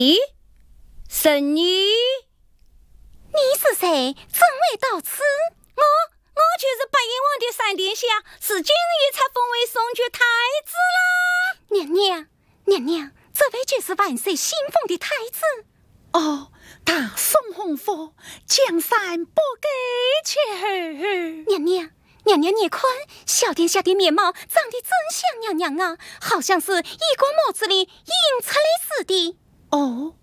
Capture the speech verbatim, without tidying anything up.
咦，神女， 你是谁？怎会到此？ 我我就是白银王的三殿下，是今日才封为宋爵太子啦。 娘娘，娘娘，这位就是万岁新封的太子。 哦，大宋洪福，江山不给去。 娘娘，娘娘你看，小殿下的面貌长得真像娘娘啊，好像是一个模子里印出来似的。 哦，